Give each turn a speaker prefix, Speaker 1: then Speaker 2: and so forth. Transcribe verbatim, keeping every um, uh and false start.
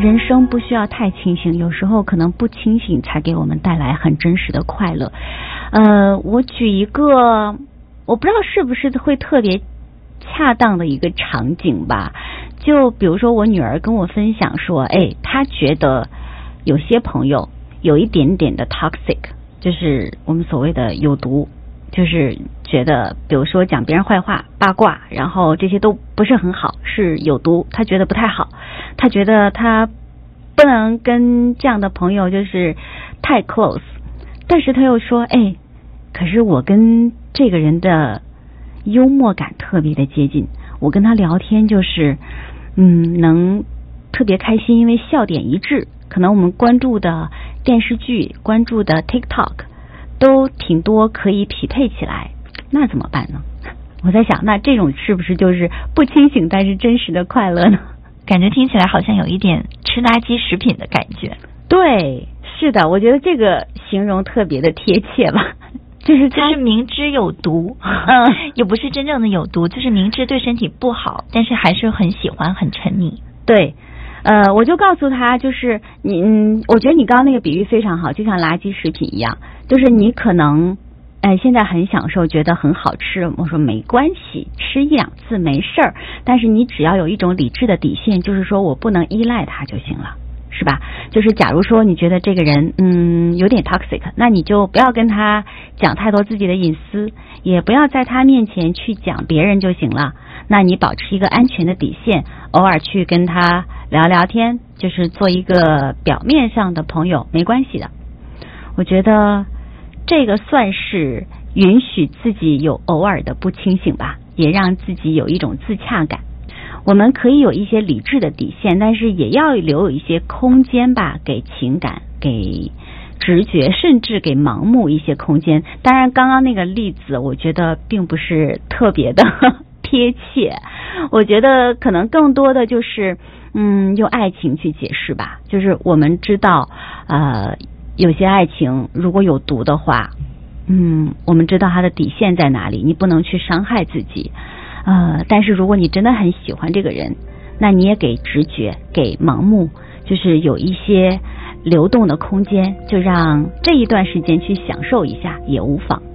Speaker 1: 人生不需要太清醒，有时候可能不清醒才给我们带来很真实的快乐。呃，我举一个，我不知道是不是会特别恰当的一个场景吧。就比如说我女儿跟我分享说，哎，她觉得有些朋友有一点点的 toxic， 就是我们所谓的有毒，就是觉得比如说讲别人坏话、八卦，然后这些都不是很好，是有毒，她觉得不太好，她觉得她不能跟这样的朋友就是太 close， 但是她又说，哎，可是我跟这个人的幽默感特别的接近，我跟他聊天就是嗯，能特别开心，因为笑点一致，可能我们关注的电视剧、关注的 TikTok 都挺多可以匹配起来，那怎么办呢？我在想，那这种是不是就是不清醒但是真实的快乐呢？
Speaker 2: 感觉听起来好像有一点吃垃圾食品的感觉。
Speaker 1: 对，是的，我觉得这个形容特别的贴切吧。就是
Speaker 2: 就是明知有毒，嗯，也不是真正的有毒，就是明知对身体不好，但是还是很喜欢，很沉溺。
Speaker 1: 对，呃，我就告诉他，就是你，嗯，我觉得你刚刚那个比喻非常好，就像垃圾食品一样，就是你可能，哎，现在很享受，觉得很好吃，我说没关系，吃一两次没事儿，但是你只要有一种理智的底线，就是说我不能依赖它就行了。是吧？就是假如说你觉得这个人嗯有点 toxic， 那你就不要跟他讲太多自己的隐私，也不要在他面前去讲别人就行了。那你保持一个安全的底线，偶尔去跟他聊聊天，就是做一个表面上的朋友，没关系的。我觉得这个算是允许自己有偶尔的不清醒吧，也让自己有一种自洽感。我们可以有一些理智的底线，但是也要留有一些空间吧，给情感、给直觉，甚至给盲目一些空间。当然刚刚那个例子我觉得并不是特别的贴切，我觉得可能更多的就是嗯用爱情去解释吧。就是我们知道呃有些爱情如果有毒的话，嗯我们知道它的底线在哪里，你不能去伤害自己。呃，但是如果你真的很喜欢这个人，那你也给直觉、给盲目，就是有一些流动的空间，就让这一段时间去享受一下也无妨。